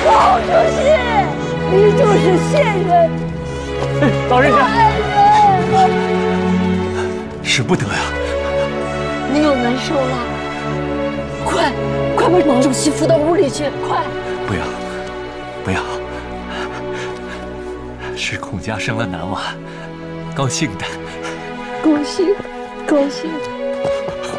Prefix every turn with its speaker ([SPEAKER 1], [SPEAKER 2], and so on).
[SPEAKER 1] 好出息，你就是仙人，
[SPEAKER 2] 老人家，
[SPEAKER 1] 坏人！
[SPEAKER 2] 使不得呀！
[SPEAKER 1] 你又难受了，快把王主席扶到屋里去，快！
[SPEAKER 2] 不要，不要，是孔家生了男娃，高兴的。
[SPEAKER 1] 高兴。